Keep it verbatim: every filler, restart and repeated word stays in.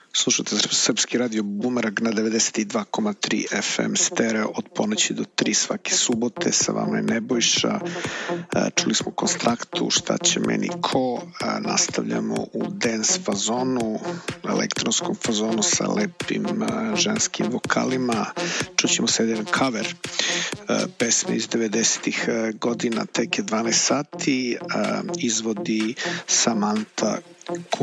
Slušate Srpski radio Bumerang na devedeset dva zarez tri F M stereo od ponoći do tri svake subote. Sa vama je Nebojša. Čuli smo Konstraktu, Šta će meni ko. Nastavljamo u dance fazonu, elektronskom fazonu sa lepim ženskim vokalima. Čućemo sad jedan cover pesme iz devedesetih godina, tek je dvanaest sati. Izvodi Samantha